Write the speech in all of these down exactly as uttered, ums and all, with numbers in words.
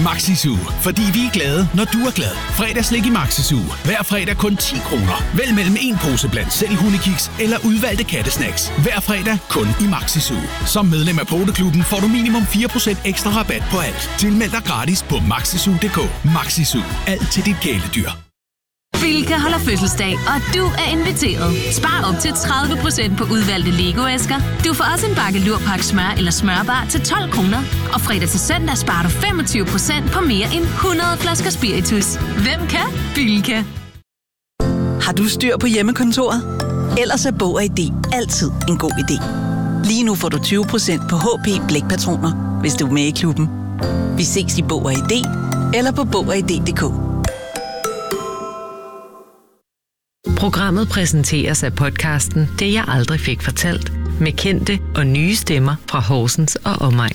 Maxisu, fordi vi er glade, når du er glad. Fredagslik i Maxisu. Hver fredag kun ti kroner. Vælg mellem en pose blandt selv hundekiks eller udvalgte kattesnacks. Hver fredag kun i Maxisu. Som medlem af Poteklubben får du minimum fire procent ekstra rabat på alt. Tilmeld dig gratis på maxisu punktum d k. Maxisu. Alt til dit kæledyr. Bilka holder fødselsdag, og du er inviteret. Spar op til tredive procent på udvalgte Lego-æsker. Du får også en bakke lurpak smør eller smørbar til tolv kroner. Og fredag til søndag sparer du femogtyve procent på mere end hundrede flasker spiritus. Hvem kan? Bilka. Har du styr på hjemmekontoret? Ellers er Bog og I D altid en god idé. Lige nu får du tyve procent på H P blækpatroner, hvis du er med i klubben. Vi ses i Bog og I D eller på bog og i d punktum d k. Programmet præsenteres af podcasten Det jeg aldrig fik fortalt, med kendte og nye stemmer fra Horsens og omegn.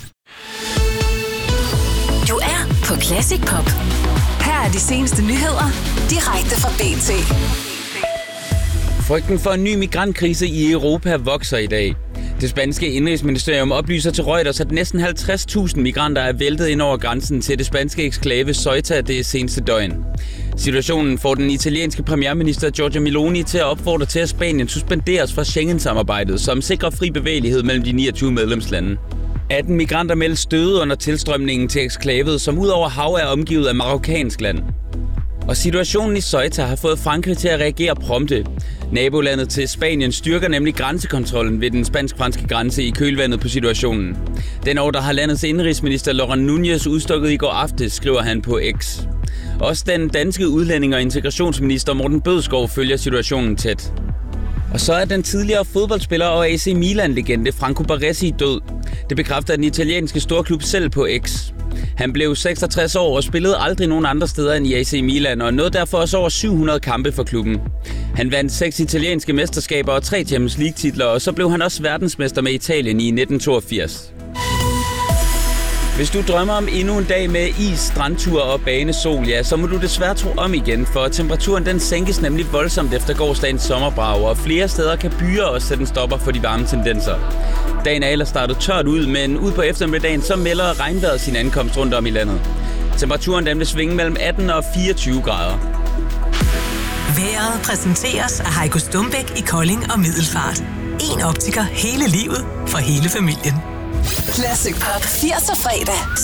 Du er på Classic Pop. Her er de seneste nyheder, direkte fra B T. Frygten for en ny migrantkrise i Europa vokser i dag. Det spanske indrigsministerium oplyser til Reuters, at næsten halvtreds tusind migranter er væltet ind over grænsen til det spanske eksklave Ceuta det seneste døgn. Situationen får den italienske premierminister Giorgia Meloni til at opfordre til, at Spanien suspenderes fra Schengen-samarbejdet, som sikrer fri bevægelighed mellem de niogtyve medlemslande. atten migranter meldes døde under tilstrømningen til eksklavet, som udover hav er omgivet af marokkansk land. Og situationen i Ceuta har fået Frankrig til at reagere prompte. Nabolandet til Spanien styrker nemlig grænsekontrollen ved den spansk-franske grænse i kølvandet på situationen. Den ordre har landets indrigsminister Laurent Núñez udstukket i går aftes, skriver han på X. Også den danske udlænding- og integrationsminister Morten Bødskov følger situationen tæt. Og så er den tidligere fodboldspiller og A C Milan-legende Franco Baresi død. Det bekræfter den italienske storklub selv på X. Han blev seksogtres år og spillede aldrig nogen andre steder end i A C Milan, og nåede derfor også over syv hundrede kampe for klubben. Han vandt seks italienske mesterskaber og tre Champions League-titler, og så blev han også verdensmester med Italien i nitten toogfirs. Hvis du drømmer om endnu en dag med is, strandtur og banesol, ja, så må du desværre tro om igen, for temperaturen den sænkes nemlig voldsomt efter gårsdagens sommerbrag, og flere steder kan byer også sætte en stopper for de varme tendenser. Dagen er ellers startet tørt ud, men ud på eftermiddagen så melder regnvejret sin ankomst rundt om i landet. Temperaturen den vil svinge mellem atten og fireogtyve grader. Vejret præsenteres af Heiko Stumbæk i Kolding og Middelfart. En optiker hele livet for hele familien. Classic Pop firserne fredag.